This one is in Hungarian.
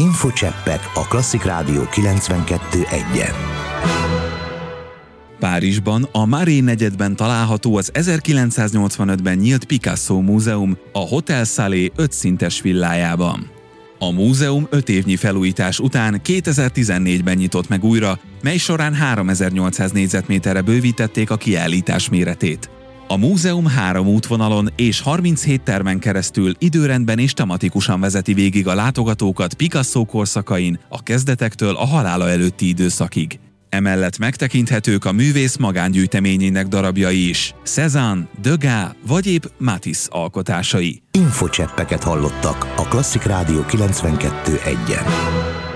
Infocseppek a Klasszik Rádió 92.1-en. Párizsban, a Marais negyedben található az 1985-ben nyílt Picasso múzeum a Hotel Salé 5 szintes villájában. A múzeum 5 évnyi felújítás után 2014-ben nyitott meg újra, mely során 3800 négyzetméterre bővítették a kiállítás méretét. A múzeum 3 útvonalon és 37 termen keresztül időrendben és tematikusan vezeti végig a látogatókat Picasso korszakain, a kezdetektől a halála előtti időszakig. Emellett megtekinthetők a művész magángyűjteményének darabjai is, Cézanne, Degas vagy épp Matisse alkotásai. Infocseppeket hallottak a Klasszik Rádió 92.1-en.